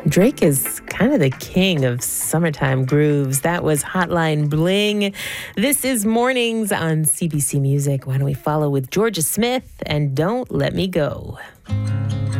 Drake is kind of the king of summertime grooves. That was Hotline Bling. This is Mornings on CBC Music. Why don't we follow with Georgia Smith and Don't Let Me Go.